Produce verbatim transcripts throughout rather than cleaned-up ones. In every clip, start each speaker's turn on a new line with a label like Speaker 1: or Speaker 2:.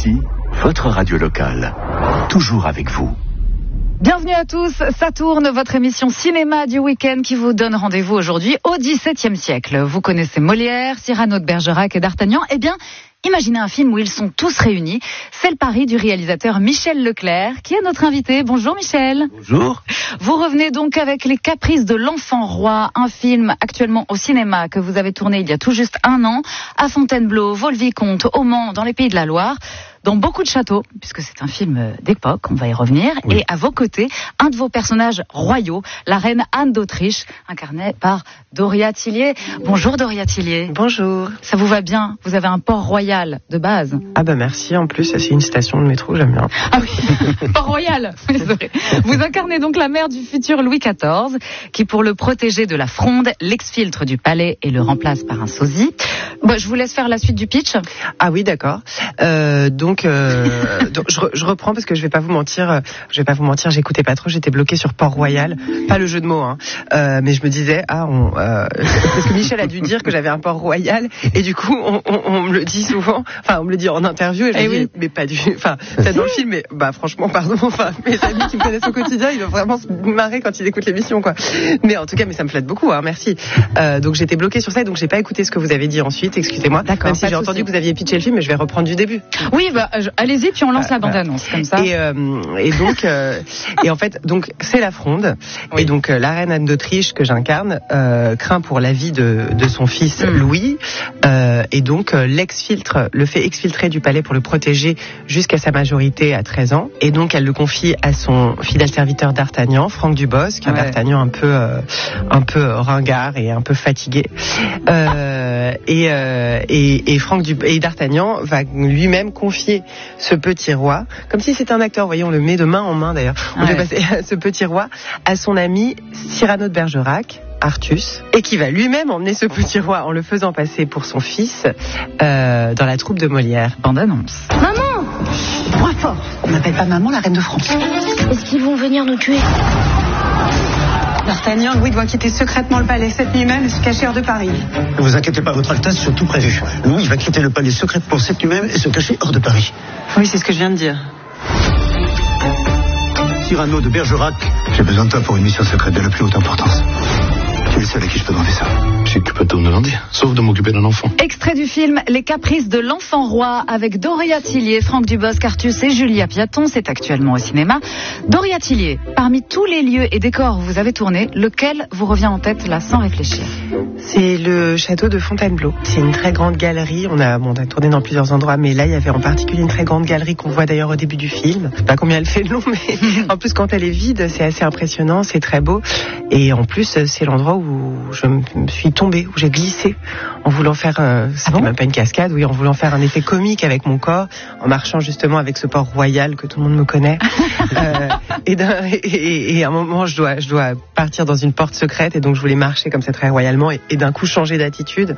Speaker 1: Ici, votre radio locale. Toujours avec vous.
Speaker 2: Bienvenue à tous, ça tourne, votre émission cinéma du week-end qui vous donne rendez-vous aujourd'hui au dix-septième siècle. Vous connaissez Molière, Cyrano de Bergerac et D'Artagnan. Eh bien, imaginez un film où ils sont tous réunis. C'est le pari du réalisateur Michel Leclerc, qui est notre invité. Bonjour Michel.
Speaker 3: Bonjour.
Speaker 2: Vous revenez donc avec Les Caprices de l'Enfant Roi, un film actuellement au cinéma que vous avez tourné il y a tout juste un an, à Fontainebleau, Vaux-le-Vicomte, au Mans, dans les Pays de la Loire, dans beaucoup de châteaux, puisque c'est un film d'époque, on va y revenir. Oui. Et à vos côtés, un de vos personnages royaux, la reine Anne d'Autriche, incarnée par Doria Tillier. Bonjour Doria Tillier.
Speaker 4: Bonjour.
Speaker 2: Ça vous va bien? Vous avez un port royal de base.
Speaker 4: Ah bah merci, en plus c'est une station de métro, j'aime bien.
Speaker 2: Ah oui, port royal. Désolé. Vous incarnez donc la mère du futur Louis quatorze, qui pour le protéger de la fronde, l'exfiltre du palais et le remplace par un sosie. Bon, je vous laisse faire la suite du pitch.
Speaker 4: Ah oui, d'accord. Euh, donc, euh, donc je, re, je reprends parce que je vais pas vous mentir, je vais pas vous mentir, j'écoutais pas trop, j'étais bloquée sur Port-Royal, pas le jeu de mots, hein. Euh, mais je me disais, ah, on, euh, parce que Michel a dû dire que j'avais un Port-Royal, et du coup, on, on, on me le dit souvent, enfin, on me le dit en interview, et je me dis, oui. mais pas du, enfin, c'est dans le film, mais bah franchement, pardon, enfin, mes amis qui me connaissent au quotidien, ils doivent vraiment se marrer quand ils écoutent l'émission, quoi. Mais en tout cas, mais ça me flatte beaucoup, hein, merci. Euh, donc j'étais bloquée sur ça, et donc j'ai pas écouté ce que vous avez dit ensuite. Excusez-moi. D'accord. Même si j'ai entendu que vous aviez pitché le film, mais je vais reprendre du début.
Speaker 2: Oui, bah je, allez-y, puis on lance euh, la bande-annonce comme ça.
Speaker 4: Et, euh, et donc, euh, et en fait, donc c'est la fronde. Oui. Et donc euh, la reine Anne d'Autriche que j'incarne euh, craint pour la vie de, de son fils mmh. Louis, euh, et donc euh, l'exfiltre, le fait exfiltrer du palais pour le protéger jusqu'à sa majorité à treize ans. Et donc elle le confie à son fidèle serviteur D'Artagnan, Franck Dubosc, un ouais. D'Artagnan un peu, euh, un peu ringard et un peu fatigué. Euh, et euh, Et, et Franck du, et D'Artagnan va lui-même confier ce petit roi, comme si c'était un acteur, vous voyez, on le met de main en main d'ailleurs, on ouais. fait passer ce petit roi à son ami Cyrano de Bergerac, Artus, et qui va lui-même emmener ce petit roi en le faisant passer pour son fils euh, dans la troupe de Molière.
Speaker 2: Bande annonce.
Speaker 5: Maman! Moins fort.
Speaker 6: On m'appelle pas maman, la reine de France.
Speaker 5: Est-ce qu'ils vont venir nous tuer?
Speaker 6: D'Artagnan, Louis doit quitter secrètement le palais cette nuit même et se cacher hors de Paris.
Speaker 7: Ne vous inquiétez pas, votre Altesse, c'est tout prévu. Louis va quitter le palais secrètement cette nuit même et se cacher hors de Paris.
Speaker 6: Oui, c'est ce que je viens de dire.
Speaker 7: Cyrano de Bergerac, j'ai besoin de toi pour une mission secrète de la plus haute importance. Tu es le seul à qui je peux demander ça.
Speaker 3: Je sais que tu peux tout me demander, sauf de m'occuper d'un enfant.
Speaker 2: Extrait du film Les Caprices de l'Enfant Roi avec Doria Tillier, Franck Dubosc, Artus et Julia Piaton. C'est actuellement au cinéma. Doria Tillier, parmi tous les lieux et décors où vous avez tourné, lequel vous revient en tête là sans réfléchir?
Speaker 4: C'est le château de Fontainebleau. C'est une très grande galerie. On a, bon, on a tourné dans plusieurs endroits, mais là il y avait en particulier une très grande galerie qu'on voit d'ailleurs au début du film. Je sais pas combien elle fait de long, mais en plus quand elle est vide, c'est assez impressionnant, c'est très beau. Et en plus, c'est l'endroit où je me suis tombée, où j'ai glissé en voulant faire, euh, c'était ah bon même pas une cascade, oui, en voulant faire un effet comique avec mon corps, en marchant justement avec ce port royal que tout le monde me connaît. euh, et, et, et à un moment, je dois, je dois partir dans une porte secrète, et donc je voulais marcher comme ça très royalement, et, et d'un coup changer d'attitude.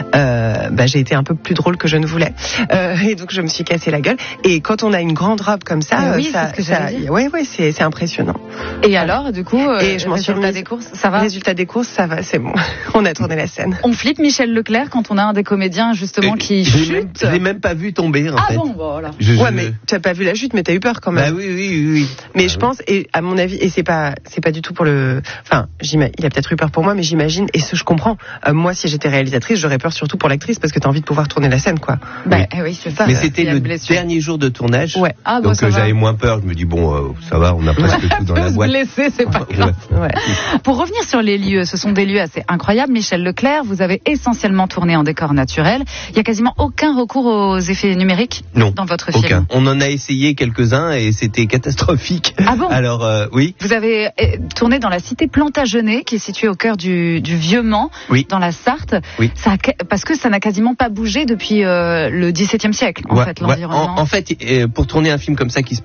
Speaker 4: Euh, bah, j'ai été un peu plus drôle que je ne voulais, euh, et donc je me suis cassé la gueule. Et quand on a une grande robe comme ça,
Speaker 2: oui,
Speaker 4: ça,
Speaker 2: c'est ce que
Speaker 4: ça, ouais, ouais, c'est, c'est impressionnant.
Speaker 2: Et alors, du coup, euh,
Speaker 4: et je m'en suis
Speaker 2: résultat
Speaker 4: remise,
Speaker 2: des courses, ça va?
Speaker 4: Résultat des courses, ça va, c'est bon. On a tourné la scène.
Speaker 2: On flippe Michel Leclerc quand on a un des comédiens justement et qui chute.
Speaker 3: Même, je l'ai même pas vu tomber en
Speaker 2: ah
Speaker 3: fait.
Speaker 2: bon, voilà.
Speaker 4: Je, ouais, je... mais tu as pas vu la chute, mais t'as eu peur quand même.
Speaker 3: Bah oui, oui, oui. oui.
Speaker 4: Mais
Speaker 3: bah
Speaker 4: je
Speaker 3: oui.
Speaker 4: pense, et à mon avis, et c'est pas, c'est pas du tout pour le, enfin, j'imagine, il a peut-être eu peur pour moi, mais j'imagine, et ce je comprends. Euh, moi, si j'étais réalisatrice, j'aurais peur surtout pour l'actrice parce que t'as envie de pouvoir tourner la scène, quoi.
Speaker 2: Bah oui, oui c'est ça.
Speaker 3: Mais c'était le dernier jour de tournage.
Speaker 4: Ouais.
Speaker 2: Ah, bon,
Speaker 3: donc euh, j'avais moins peur. Je me dis bon, euh, ça va, on a presque tout dans la boîte.
Speaker 2: Blessé, c'est pas grave.
Speaker 4: Ouais. Ouais.
Speaker 2: Pour revenir sur les lieux, ce sont des lieux assez incroyables. Michel Leclerc, vous avez essentiellement tourné en décor naturel. Il y a quasiment aucun recours aux effets numériques
Speaker 3: non,
Speaker 2: dans votre
Speaker 3: aucun.
Speaker 2: film.
Speaker 3: On en a essayé quelques-uns et c'était catastrophique.
Speaker 2: Ah bon?
Speaker 3: Alors euh, oui.
Speaker 2: Vous avez tourné dans la cité Plantagenet, qui est située au cœur du, du Vieux-Mans,
Speaker 3: oui.
Speaker 2: dans la Sarthe.
Speaker 3: Oui.
Speaker 2: Ça a, parce que ça n'a quasiment pas bougé depuis euh, le dix-septième siècle, en
Speaker 3: ouais,
Speaker 2: fait,
Speaker 3: ouais.
Speaker 2: l'environnement.
Speaker 3: En, en fait, euh, pour tourner un film comme ça qui se